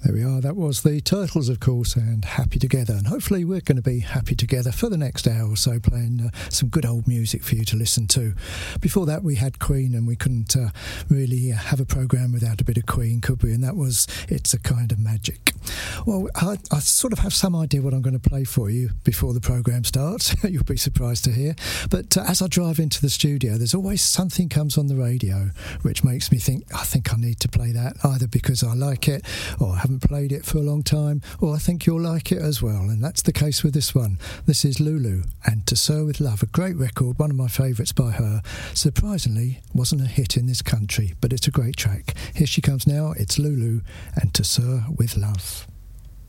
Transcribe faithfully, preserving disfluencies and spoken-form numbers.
There we are, that was the Turtles, of course, and Happy Together, and hopefully we're going to be happy together for the next hour or so, playing uh, some good old music for you to listen to. Before that we had Queen, and we couldn't uh, really have a programme without a bit of Queen, could we? And that was It's a Kind of Magic. Well, I, I sort of have some idea what I'm going to play for you before the programme starts. You'll be surprised to hear. But uh, as I drive into the studio, there's always something comes on the radio which makes me think, I think I need to play that, either because I like it or I haven't played it for a long time, or I think you'll like it as well. And that's the case with this one. This is Lulu and To Sir With Love, a great record, one of my favourites by her. Surprisingly, wasn't a hit in this country, but it's a great track. Here she comes now. It's Lulu and To Sir With Love.